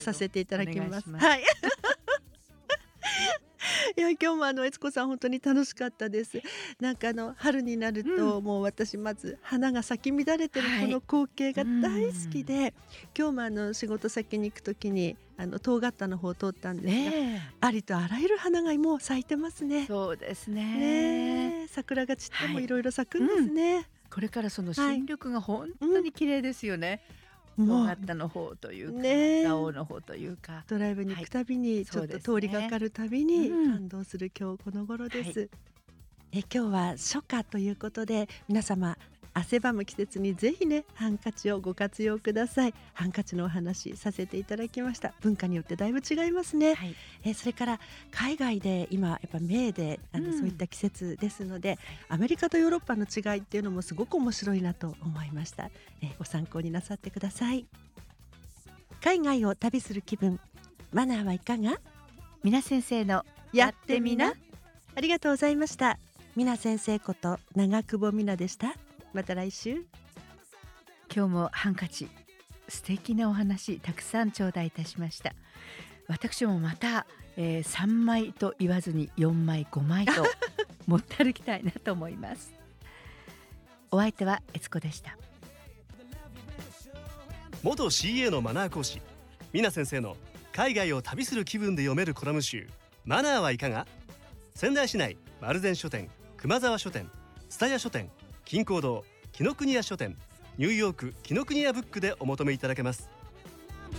させていただきます。 お願いします。 はい。いや今日も悦子さん本当に楽しかったです。なんか春になると、もう私まず花が咲き乱れてるこの光景が大好きで、今日も仕事先に行くときに遠刈田の方を通ったんですが、ありとあらゆる花がもう咲いてますね。 そうですね、桜が散ってもいろいろ咲くんですね。 これからその新緑が本当に綺麗ですよね。遠刈田の方というか、蔵王の方というか、 ドライブに行くたびにちょっと通りがかるたびに感動する今日この頃です。今日は初夏ということで、皆様汗ばむ季節にぜひねハンカチをご活用ください。ハンカチのお話させていただきました。文化によってだいぶ違いますね。それから海外で今やっぱメーデーそういった季節ですので、アメリカとヨーロッパの違いっていうのもすごく面白いなと思いました。ご参考になさってください。海外を旅する気分、マナーはいかが？ みな先生のやってみな。ありがとうございました。みな先生こと長久保みなでした。また来週。 今日もハンカチ素敵なお話たくさん頂戴いたしました。私もまた、3枚と言わずに4枚5枚と持って歩きたいなと思います。お相手は悦子でした。 元 CA のマナー講師みな先生の海外を旅する気分で読めるコラム集、マナーはいかが？仙台市内丸善書店、熊沢書店、蔦屋書店、金港堂、紀ノ国屋書店、ニューヨーク紀ノ国屋ブックでお求めいただけます。